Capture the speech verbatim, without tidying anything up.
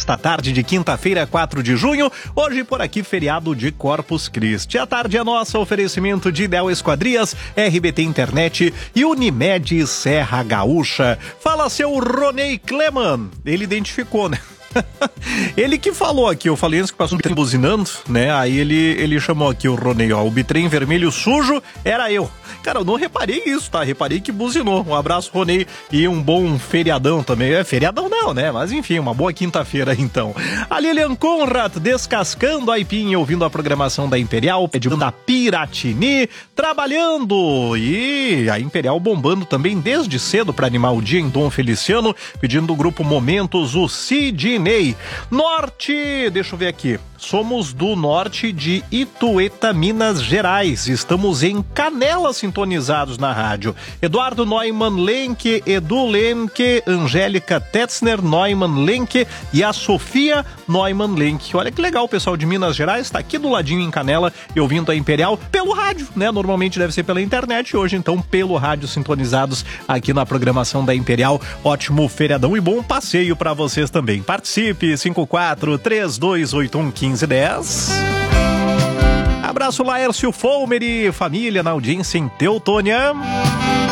nesta tarde de quinta-feira, quatro de junho. Hoje por aqui, feriado de Corpus Christi. A tarde é nossa, oferecimento de Ideal Esquadrias, R B T Internet e Unimed Serra Gaúcha. Fala, seu Ronei Kleman. Ele identificou, né? Ele que falou aqui, eu falei antes que passou um bitrem buzinando, né? Aí ele, ele chamou aqui o Ronei, ó, o bitrem vermelho sujo era eu. Cara, eu não reparei isso, tá? Reparei que buzinou. Um abraço, Ronei, e um bom feriadão também. É, feriadão não, né? Mas enfim, uma boa quinta-feira, então. A Lilian Conrad descascando a aipim, ouvindo a programação da Imperial, pedindo da Piratini, trabalhando. E a Imperial bombando também desde cedo para animar o dia em Dom Feliciano, pedindo do grupo Momentos, o Sidney. Norte, deixa eu ver aqui. Somos do norte de Itueta, Minas Gerais. Estamos em Canela, sintonizados na rádio. Eduardo Neumann Lenke, Edu Lenke, Angélica Tetzner, Neumann Lenke e a Sofia Neumann Lenke. Olha que legal, o pessoal de Minas Gerais está aqui do ladinho em Canela e ouvindo a Imperial pelo rádio, né? Normalmente deve ser pela internet, hoje então pelo rádio, sintonizados aqui na programação da Imperial. Ótimo feriadão e bom passeio para vocês também. Participe, cinco quatro três dois oito um um cinco um zero. Abraço, Laércio Folmeri, família na audiência em Teutônia.